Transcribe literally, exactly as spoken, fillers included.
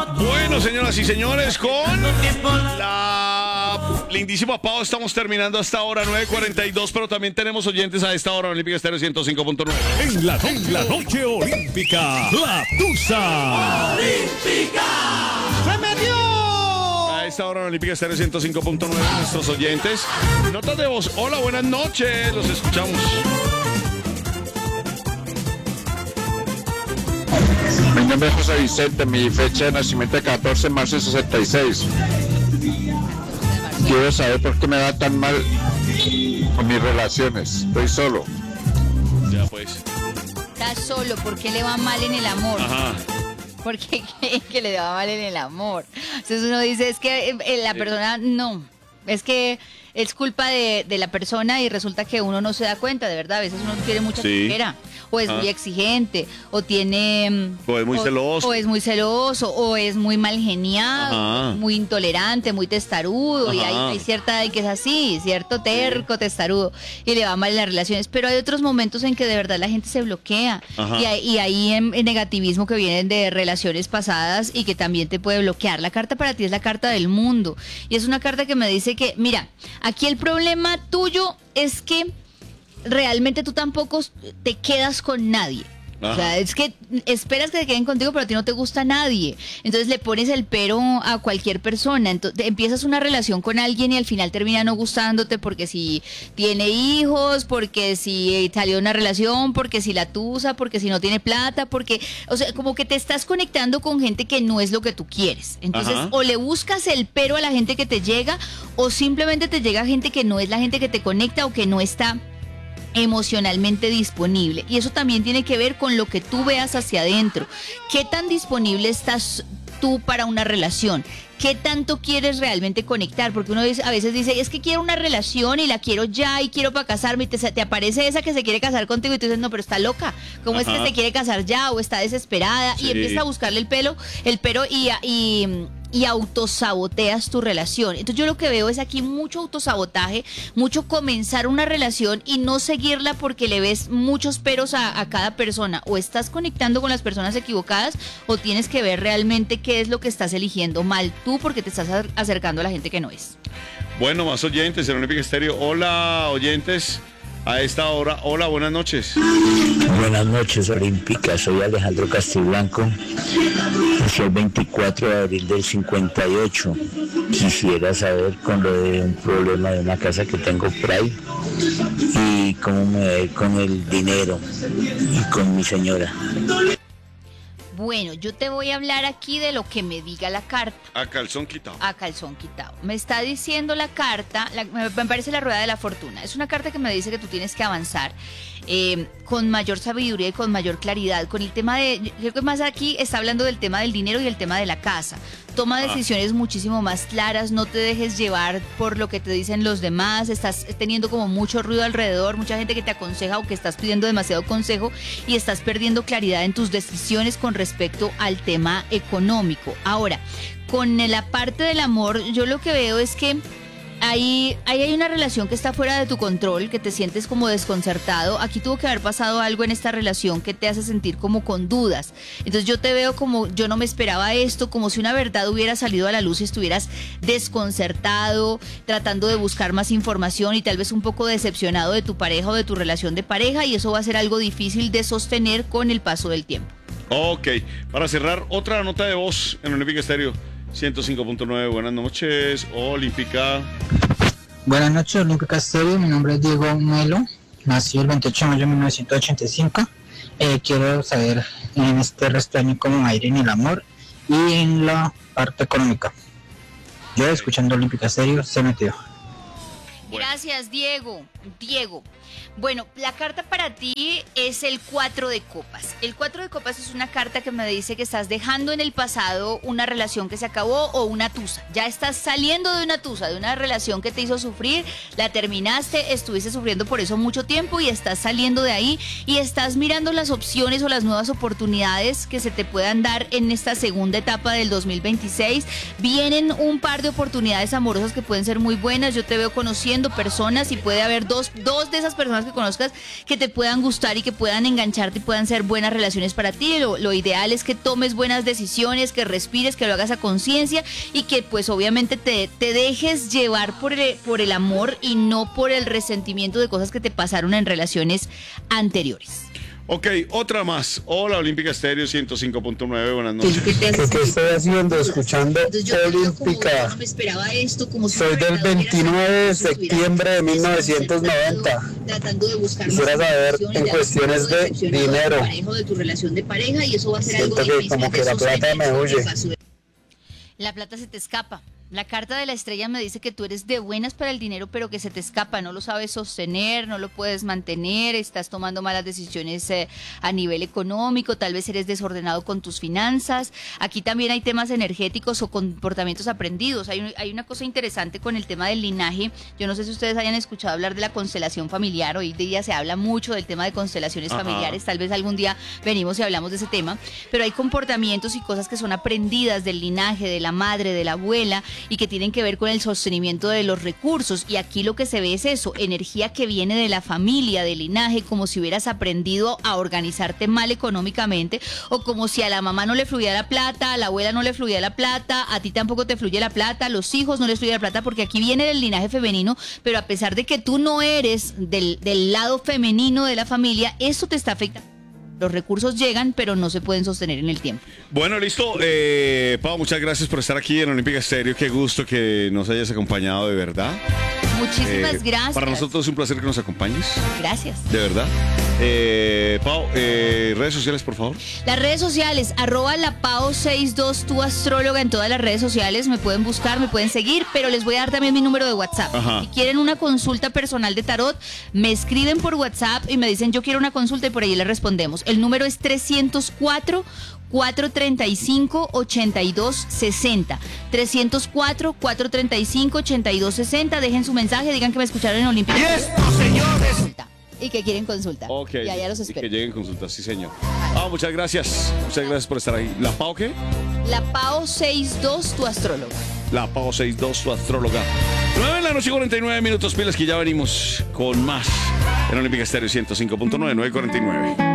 Bueno, señoras y señores, con la lindísima Pau estamos terminando hasta ahora nueve cuarenta y dos, pero también tenemos oyentes a esta hora en Olímpica Estéreo ciento cinco punto nueve. En la, en la noche olímpica, la Tusa Olímpica. ¡Se metió! A esta hora en Olímpica Estéreo ciento cinco punto nueve, nuestros oyentes. Notas de voz. Hola, buenas noches. Los escuchamos. Mi nombre es José Vicente, mi fecha de nacimiento es catorce de marzo de sesenta y seis. Quiero saber por qué me va tan mal con mis relaciones. Estoy solo. Ya pues. Está solo, ¿por qué le va mal en el amor? Ajá. ¿Por qué cree que le va mal en el amor? Entonces uno dice, es que eh, la persona, no, es que es culpa de, de la persona y resulta que uno no se da cuenta, de verdad. A veces uno tiene mucha Sí. flojera, o es Ah. muy exigente, o tiene... O es muy celoso. O es muy celoso, o es muy mal geniado, Ajá. muy intolerante, muy testarudo, y hay, Ajá. hay cierta edad que es así, cierto terco, testarudo, y le va mal en las relaciones. Pero hay otros momentos en que de verdad la gente se bloquea, Ajá. y hay, y hay en, en negativismo que vienen de relaciones pasadas y que también te puede bloquear. La carta para ti es la carta del mundo, y es una carta que me dice que, mira, aquí el problema tuyo es que realmente tú tampoco te quedas con nadie. Ajá. O sea, es que esperas que se queden contigo, pero a ti no te gusta nadie. Entonces le pones el pero a cualquier persona. Entonces empiezas una relación con alguien y al final termina no gustándote porque si tiene hijos, porque si salió una relación, porque si la tusa, porque si no tiene plata, porque, o sea, como que te estás conectando con gente que no es lo que tú quieres. Entonces, Ajá. o le buscas el pero a la gente que te llega, o simplemente te llega gente que no es la gente que te conecta o que no está emocionalmente disponible. Y eso también tiene que ver con lo que tú veas hacia adentro. ¿Qué tan disponible estás tú para una relación? ¿Qué tanto quieres realmente conectar? Porque uno dice, a veces dice, es que quiero una relación y la quiero ya y quiero para casarme, y te, te aparece esa que se quiere casar contigo y tú dices, no, pero está loca. ¿Cómo Ajá. es que se quiere casar ya o está desesperada? Sí. Y empiezas a buscarle el pelo, el pero y, y, y autosaboteas tu relación. Entonces yo lo que veo es aquí mucho autosabotaje, mucho comenzar una relación y no seguirla porque le ves muchos peros a, a cada persona. O estás conectando con las personas equivocadas o tienes que ver realmente qué es lo que estás eligiendo mal tú porque te estás acercando a la gente que no es. Bueno, más oyentes en Olímpica Estéreo. Hola, oyentes. A esta hora, hola, buenas noches. Buenas noches, Olímpica. Soy Alejandro Castiblanco. Nací el veinticuatro de abril del cincuenta y ocho. Quisiera saber con lo de un problema de una casa que tengo por ahí y cómo me va a ir con el dinero y con mi señora. Bueno, yo te voy a hablar aquí de lo que me diga la carta. A calzón quitado. A calzón quitado. Me está diciendo la carta, la- me me parece la rueda de la fortuna. Es una carta que me dice que tú tienes que avanzar eh, con mayor sabiduría y con mayor claridad. Con el tema de, yo creo que más aquí está hablando del tema del dinero y el tema de la casa. Toma decisiones muchísimo más claras, no te dejes llevar por lo que te dicen los demás, estás teniendo como mucho ruido alrededor, mucha gente que te aconseja o que estás pidiendo demasiado consejo y estás perdiendo claridad en tus decisiones con respecto al tema económico. Ahora, con la parte del amor, yo lo que veo es que Ahí, ahí hay una relación que está fuera de tu control, que te sientes como desconcertado. Aquí tuvo que haber pasado algo en esta relación que te hace sentir como con dudas. Entonces yo te veo como, yo no me esperaba esto, como si una verdad hubiera salido a la luz y estuvieras desconcertado, tratando de buscar más información y tal vez un poco decepcionado de tu pareja o de tu relación de pareja, y eso va a ser algo difícil de sostener con el paso del tiempo. Ok, para cerrar, otra nota de voz en Olímpica Estéreo ciento cinco punto nueve. Buenas noches, Olímpica. Buenas noches, Olímpica Estéreo. Mi nombre es Diego Melo. Nací el veintiocho de mayo de mil novecientos ochenta y cinco. Eh, quiero saber en este resto de año cómo me va a ir en el amor y en la parte económica. Yo, escuchando Olímpica Estéreo, se metió. Bueno. Gracias, Diego. Diego. Bueno, la carta para ti es el cuatro de copas. El cuatro de copas es una carta que me dice que estás dejando en el pasado una relación que se acabó o una tusa. Ya estás saliendo de una tusa, de una relación que te hizo sufrir, la terminaste, estuviste sufriendo por eso mucho tiempo y estás saliendo de ahí y estás mirando las opciones o las nuevas oportunidades que se te puedan dar en esta segunda etapa del dos mil veintiséis. Vienen un par de oportunidades amorosas que pueden ser muy buenas. Yo te veo conociendo conociendo personas y puede haber dos, dos de esas personas que conozcas que te puedan gustar y que puedan engancharte y puedan ser buenas relaciones para ti. Lo, lo ideal es que tomes buenas decisiones, que respires, que lo hagas a conciencia y que pues obviamente te, te dejes llevar por el, por el amor y no por el resentimiento de cosas que te pasaron en relaciones anteriores. Ok, otra más. Hola, Olímpica Estéreo ciento cinco punto nueve, buenas noches. ¿Qué, qué estoy haciendo? Escuchando Olímpica. Soy del veintinueve de septiembre de mil novecientos noventa. Quisiera saber en cuestiones de dinero. Siento que como que la plata me huye. La plata se te escapa. La carta de la estrella me dice que tú eres de buenas para el dinero, pero que se te escapa, no lo sabes sostener, no lo puedes mantener, estás tomando malas decisiones eh, a nivel económico, tal vez eres desordenado con tus finanzas. Aquí también hay temas energéticos o comportamientos aprendidos. Hay, un, hay una cosa interesante con el tema del linaje. Yo no sé si ustedes hayan escuchado hablar de la constelación familiar. Hoy día se habla mucho del tema de constelaciones Ajá. familiares. Tal vez algún día venimos y hablamos de ese tema. Pero hay comportamientos y cosas que son aprendidas del linaje, de la madre, de la abuela, y que tienen que ver con el sostenimiento de los recursos. Y aquí lo que se ve es eso, energía que viene de la familia, del linaje, como si hubieras aprendido a organizarte mal económicamente, o como si a la mamá no le fluía la plata, a la abuela no le fluía la plata, a ti tampoco te fluye la plata, a los hijos no les fluye la plata, porque aquí viene del linaje femenino, pero a pesar de que tú no eres del, del lado femenino de la familia, eso te está afectando. Los recursos llegan, pero no se pueden sostener en el tiempo. Bueno, listo. Eh, Pau, muchas gracias por estar aquí en Olímpica Estéreo. Qué gusto que nos hayas acompañado, de verdad. Muchísimas eh, gracias. Para nosotros es un placer que nos acompañes. Gracias. De verdad. Eh, Pau, eh, redes sociales, por favor. Las redes sociales, arroba la Pao sesenta y dos, tu astróloga, en todas las redes sociales. Me pueden buscar, me pueden seguir, pero les voy a dar también mi número de WhatsApp. Ajá. Si quieren una consulta personal de tarot, me escriben por WhatsApp y me dicen yo quiero una consulta y por ahí les respondemos. El número es trescientos cuatro, cuatrocientos treinta y cinco, ochenta y dos sesenta. trescientos cuatro, cuatrocientos treinta y cinco, ochenta y dos sesenta. Dejen su mensaje, digan que me escucharon en Olímpica. Y esto, señores. Y que quieren consulta. Ok. Y allá los espero. Y que lleguen consultas, sí, señor. Ah, muchas gracias. Muchas gracias por estar ahí. ¿La Pau qué? La Pao sesenta y dos, tu astróloga. La Pau sesenta y dos, tu astróloga. nueve de la noche, cuarenta y nueve minutos, pilas, que ya venimos con más en Olímpica Estéreo ciento cinco punto nueve, nueve cuarenta y nueve.